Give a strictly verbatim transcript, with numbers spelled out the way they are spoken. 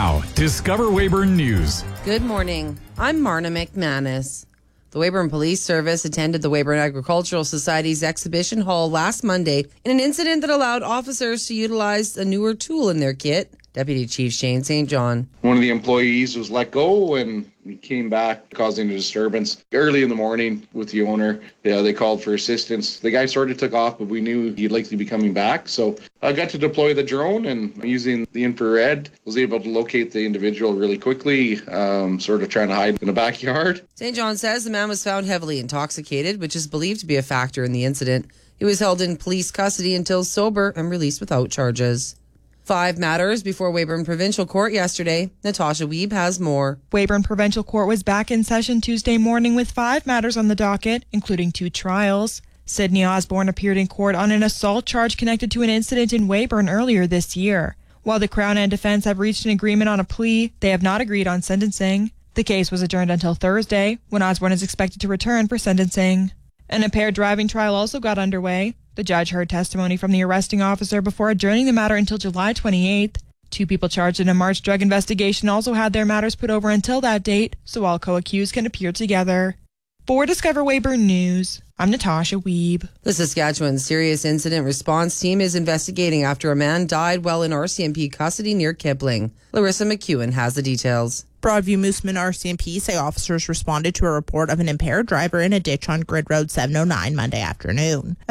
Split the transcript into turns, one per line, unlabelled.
Now, Discover Weyburn News.
Good morning. I'm Marna McManus. The Weyburn Police Service attended the Weyburn Agricultural Society's exhibition hall last Monday in an incident that allowed officers to utilize a newer tool in their kit. Deputy Chief Shane Saint John.
One of the employees was let go and he came back, causing a disturbance. Early in the morning with the owner, yeah, they called for assistance. The guy sort of took off, but we knew he'd likely be coming back. So I got to deploy the drone, and using the infrared, was able to locate the individual really quickly, um, sort of trying to hide in the backyard.
Saint John says the man was found heavily intoxicated, which is believed to be a factor in the incident. He was held in police custody until sober and released without charges. Five matters before Weyburn Provincial Court yesterday. Natasha Wiebe has more.
Weyburn Provincial Court was back in session Tuesday morning with five matters on the docket, including two trials. Sydney Osborne appeared in court on an assault charge connected to an incident in Weyburn earlier this year. While the Crown and defense have reached an agreement on a plea, they have not agreed on sentencing. The case was adjourned until Thursday, when Osborne is expected to return for sentencing. An impaired driving trial also got underway. The judge heard testimony from the arresting officer before adjourning the matter until July twenty-eighth. Two people charged in a March drug investigation also had their matters put over until that date, so all co-accused can appear together. For Discover Weyburn News, I'm Natasha Wiebe.
The Saskatchewan Serious Incident Response Team is investigating after a man died while in R C M P custody near Kipling. Larissa McEwen has the details.
Broadview Mooseman R C M P say officers responded to a report of an impaired driver in a ditch on Grid Road seven oh nine Monday afternoon.